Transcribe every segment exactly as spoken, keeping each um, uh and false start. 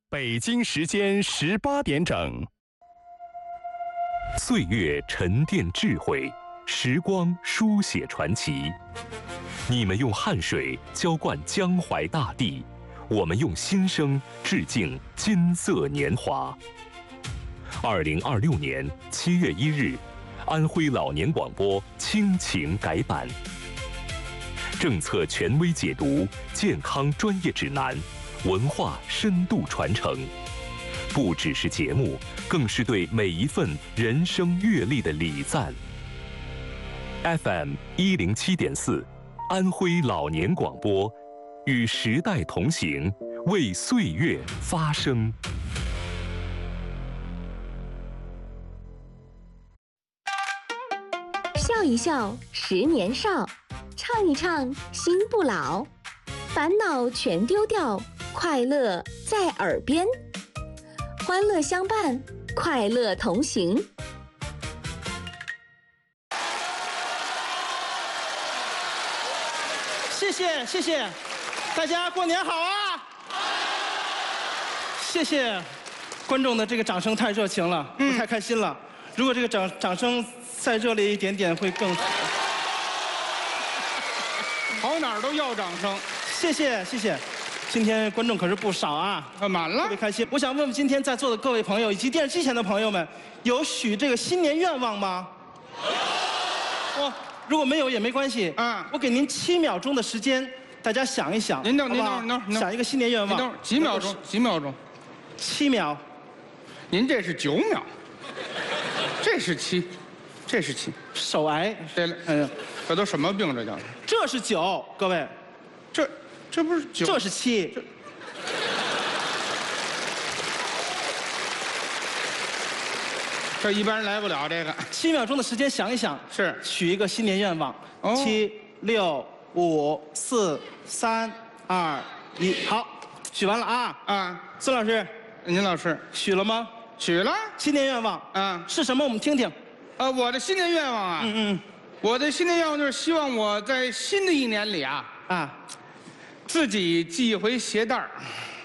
北京时间十八点整。 岁月沉淀智慧，时光书写传奇。你们用汗水浇灌江淮大地，我们用心声致敬金色年华。二零二六年七月一日，安徽老年广播亲情改版，政策权威解读，健康专业指南，文化深度传承。不只是节目，更是对每一份人生阅历的礼赞。F M 一零七点四，安徽老年广播，与时代同行，为岁月发声。 笑一笑，十年少；唱一唱，心不老。烦恼全丢掉，快乐在耳边。欢乐相伴，快乐同行。 谢谢谢谢，大家过年好啊！谢谢观众的这个掌声太热情了，我太开心了。如果这个掌掌声再热烈一点点会更好。 跑哪儿都要掌声。 谢谢谢谢，今天观众可是不少啊， 啊满了， 特别开心。我想问问今天在座的各位朋友以及电视机前的朋友们，有许这个新年愿望吗？有。哦，如果没有也没关系， 嗯， 我给您七秒钟的时间，大家想一想。 您等，您好不好等，您等， 想一个新年愿望。 您等，几秒钟？几秒钟？ 七秒。 您这是九秒，这是七，这是七。 手癌。 对了，哎呀，这都什么病？这叫？ 这是九，各位。 这这不是九？ 这是七。 这这一般人来不了这个。 七秒钟的时间想一想， 是许一个新年愿望。 哦， 七六五四三二一，好，许完了啊啊！ 孙老师， 您老师许了吗？ 许了。 新年愿望啊是什么？我们听听。 啊，我的新年愿望啊， 嗯嗯， 我的新年愿望就是希望我在新的一年里啊啊， 自己系一回鞋带儿。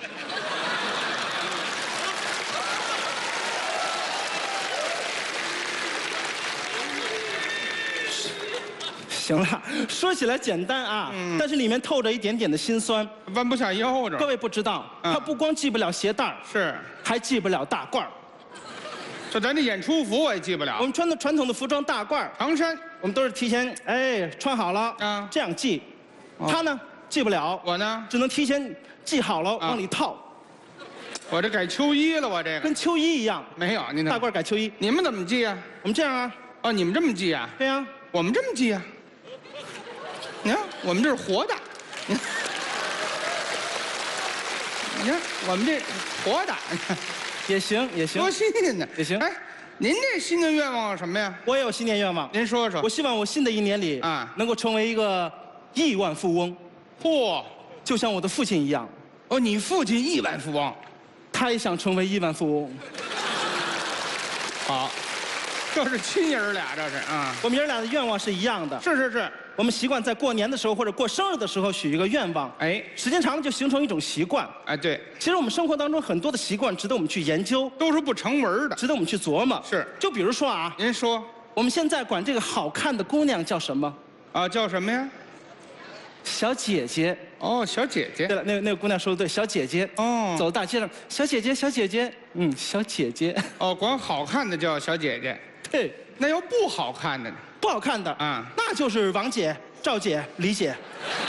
行了，说起来简单啊，嗯、但是里面透着一点点的辛酸， 弯不下腰着。 各位不知道，嗯、他不光系不了鞋带儿， 是， 还系不了大褂儿。 就咱这演出服我也系不了。 我们穿的传统的服装大褂儿、 长衫， 我们都是提前哎穿好了啊，这样系。哦、他呢系不了， 我呢只能提前系好了、啊、往里套。 我这改秋衣了，我这个跟秋衣一样。 没有，您大褂改秋衣， 你们怎么系啊？ 我们这样啊。 哦，你们这么系啊？ 对呀、啊， 我们这么系啊。你看，我们这是活的。你看，我们这活的。 也行也行， 多新鲜呢！ 也行。 哎，您这新的愿望是什么呀？ 我也有新年愿望， 您说说。 我希望我新的一年里啊， 能够成为一个亿万富翁。 嚯， 就像我的父亲一样。 哦，你父亲亿万富翁， 他也想成为亿万富翁。 好，这是亲爷俩，这是啊。 我们爷俩的愿望是一样的。 是是是。 我们习惯在过年的时候或者过生日的时候许一个愿望， 哎， 时间长了就形成一种习惯。 哎，对。 其实我们生活当中很多的习惯值得我们去研究， 都是不成文的， 值得我们去琢磨。 是。 就比如说啊， 您说， 我们现在管这个好看的姑娘叫什么？ 啊，叫什么呀？ 小姐姐。 哦，小姐姐。 对了，那个那个姑娘说的对，小姐姐。 哦。 走大街上，小姐姐，小姐姐，嗯，小姐姐。 哦，管好看的叫小姐姐。 对。 那要不好看的呢？ 不好看的啊， 那就是王姐、赵姐、李姐。